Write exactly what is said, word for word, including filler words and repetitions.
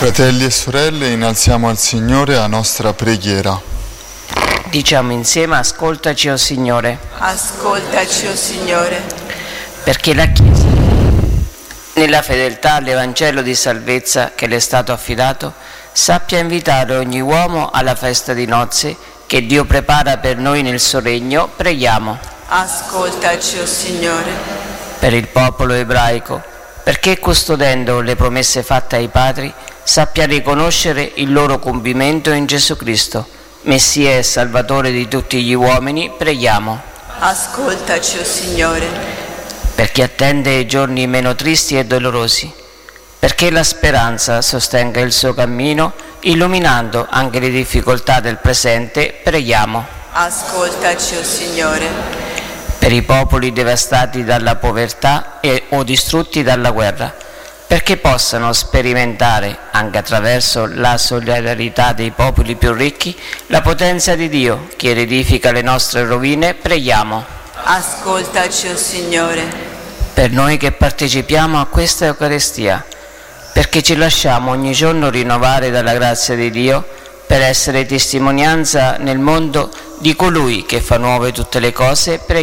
Fratelli e sorelle, innalziamo al Signore la nostra preghiera. Diciamo insieme: ascoltaci, o Signore. Ascoltaci, o Signore. Perché la Chiesa, nella fedeltà all'Evangelo di salvezza che le è stato affidato, sappia invitare ogni uomo alla festa di nozze che Dio prepara per noi nel suo regno, preghiamo. Ascoltaci, o Signore. Per il popolo ebraico, perché custodendo le promesse fatte ai padri, sappia riconoscere il loro compimento in Gesù Cristo, Messia e Salvatore di tutti gli uomini, preghiamo. Ascoltaci, o Signore. Per chi attende i giorni meno tristi e dolorosi, perché la speranza sostenga il suo cammino, illuminando anche le difficoltà del presente, preghiamo. Ascoltaci, o Signore. Per i popoli devastati dalla povertà e o distrutti dalla guerra, perché possano sperimentare, anche attraverso la solidarietà dei popoli più ricchi, la potenza di Dio che riedifica le nostre rovine, preghiamo. Ascoltaci, o Signore. Per noi che partecipiamo a questa Eucaristia, perché ci lasciamo ogni giorno rinnovare dalla grazia di Dio per essere testimonianza nel mondo di colui che fa nuove tutte le cose, preghiamo.